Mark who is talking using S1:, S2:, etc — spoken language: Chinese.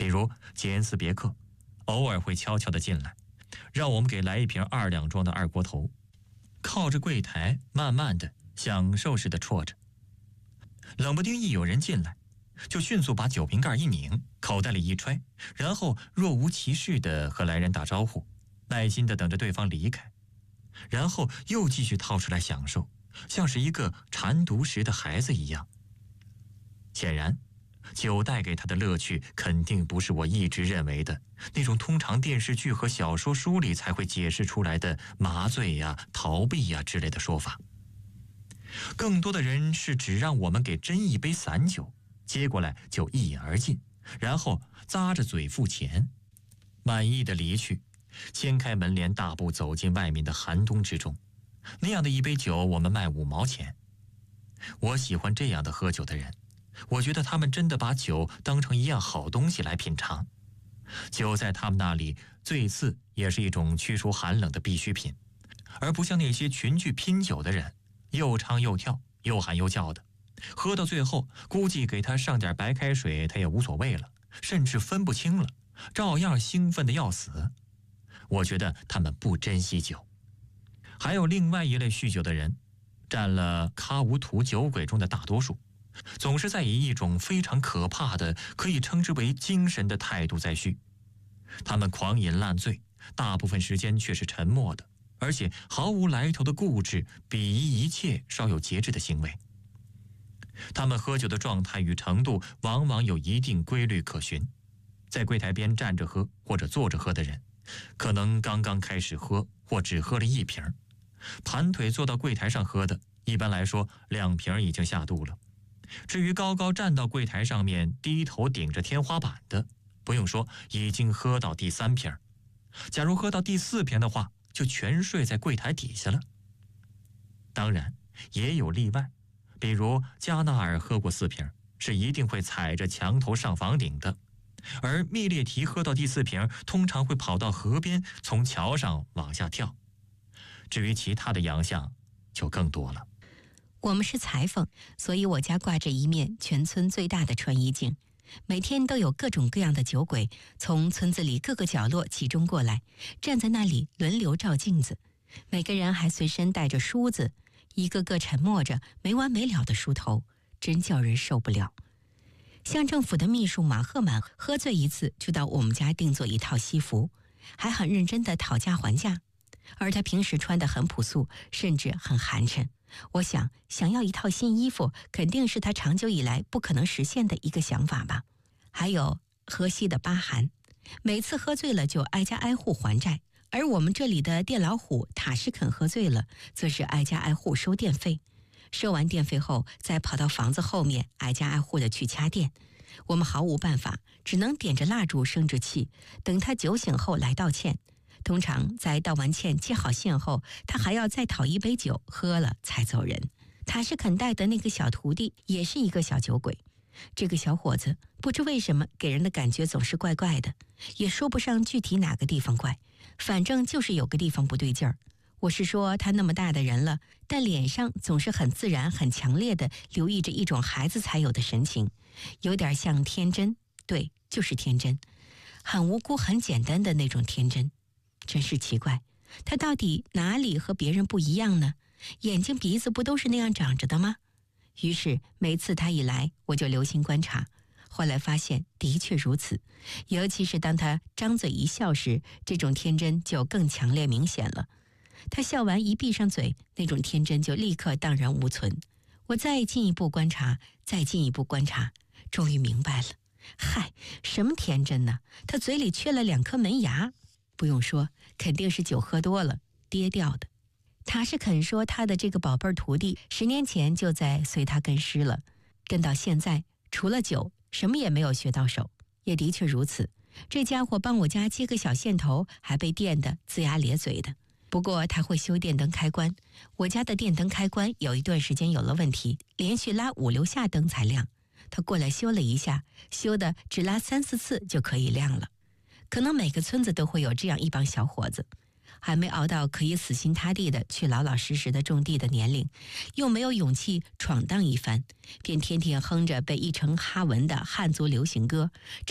S1: 比如杰恩斯别克，偶尔会悄悄地进来，让我们给来一瓶2两装的二锅头，靠着柜台慢慢地享受似的啜着。冷不丁一有人进来，就迅速把酒瓶盖一拧，口袋里一揣，然后若无其事地和来人打招呼，耐心地等着对方离开，然后又继续掏出来享受，像是一个馋毒时的孩子一样。显然酒带给他的乐趣肯定不是我一直认为的那种通常电视剧和小说书里才会解释出来的麻醉呀、逃避呀之类的说法。更多的人是只让我们给斟一杯散酒，接过来就一饮而尽，然后咂着嘴付钱，满意的离去，掀开门帘大步走进外面的寒冬之中。那样的一杯酒我们卖5毛钱。我喜欢这样的喝酒的人，我觉得他们真的把酒当成一样好东西来品尝。酒在他们那里最次也是一种驱除寒冷的必需品，而不像那些群聚拼酒的人，又唱又跳，又喊又叫的，喝到最后估计给他上点白开水他也无所谓了，甚至分不清了，照样兴奋得要死。我觉得他们不珍惜酒。还有另外一类酗酒的人，占了喀乌图酒鬼中的大多数，总是在以一种非常可怕的可以称之为精神的态度在酗。他们狂饮烂醉，大部分时间却是沉默的，而且毫无来头的固执，鄙夷一切稍有节制的行为。他们喝酒的状态与程度往往有一定规律可循。在柜台边站着喝或者坐着喝的人，可能刚刚开始喝或只喝了1瓶，盘腿坐到柜台上喝的，一般来说2瓶已经下肚了。至于高高站到柜台上面低头顶着天花板的，不用说，已经喝到第3瓶。假如喝到第4瓶的话，就全睡在柜台底下了。当然也有例外，比如加纳尔喝过4瓶，是一定会踩着墙头上房顶的，而密列提喝到第4瓶，通常会跑到河边，从桥上往下跳。至于其他的洋相就更多了。
S2: 我们是裁缝，所以我家挂着一面全村最大的穿衣镜，每天都有各种各样的酒鬼从村子里各个角落集中过来，站在那里轮流照镜子。每个人还随身带着梳子，一个个沉默着没完没了的梳头，真叫人受不了。乡政府的秘书马赫满喝醉一次就到我们家定做一套西服，还很认真地讨价还价，而他平时穿得很朴素，甚至很寒碜。我想要一套新衣服肯定是他长久以来不可能实现的一个想法吧。还有河西的巴汗，每次喝醉了就挨家挨户还债，而我们这里的电老虎塔什肯喝醉了则是挨家挨户收电费，收完电费后再跑到房子后面挨家挨户的去掐电。我们毫无办法，只能点着蜡烛生着气，等他酒醒后来道歉。通常在道完歉接好线后，他还要再讨一杯酒喝了才走人。塔什肯带的那个小徒弟也是一个小酒鬼，这个小伙子不知为什么给人的感觉总是怪怪的，也说不上具体哪个地方怪，反正就是有个地方不对劲儿。我是说他那么大的人了，但脸上总是很自然很强烈的留意着一种孩子才有的神情，有点像天真，对，就是天真，很无辜很简单的那种天真。真是奇怪，他到底哪里和别人不一样呢？眼睛鼻子不都是那样长着的吗？于是每次他一来，我就留心观察，后来发现的确如此，尤其是当他张嘴一笑时，这种天真就更强烈明显了。他笑完一闭上嘴，那种天真就立刻荡然无存。我再进一步观察，再进一步观察，终于明白了。嗨，什么天真呢？他嘴里缺了2颗门牙。不用说，肯定是酒喝多了跌掉的。塔什肯说他的这个宝贝徒弟10年前就在随他跟师了，跟到现在除了酒什么也没有学到手。也的确如此，这家伙帮我家接个小线头还被电得龇牙咧嘴的。不过他会修电灯开关，我家的电灯开关有一段时间有了问题，连续拉5、6下灯才亮，他过来修了一下，修的只拉3、4次就可以亮了。可能每个村子都会有这样一帮小伙子，还没熬到可以死心塌地的去老老实实的种地的年龄，又没有勇气闯荡一番，便天天哼着被译成哈文的汉族流行歌，